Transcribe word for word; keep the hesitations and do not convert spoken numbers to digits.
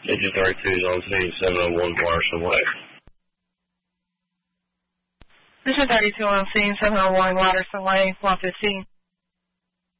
Engine thirty-two is on scene, seven oh one Watterson Way. Engine thirty-two on scene, seven oh one Watterson Way, one fifteen.